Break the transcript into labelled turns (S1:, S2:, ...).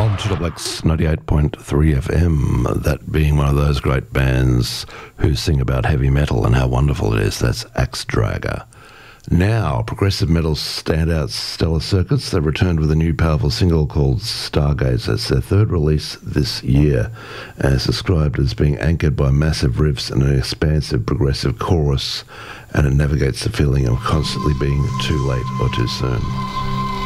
S1: On Triple X 98.3 FM, that being one of those great bands who sing about heavy metal and how wonderful it is. That's Axe Dragger. Now, progressive metal standout Stellar Circuits, they've returned with a new powerful single called Stargaze. That's their third release this year, and it's described as being anchored by massive riffs and an expansive progressive chorus, and it navigates the feeling of constantly being too late or too soon.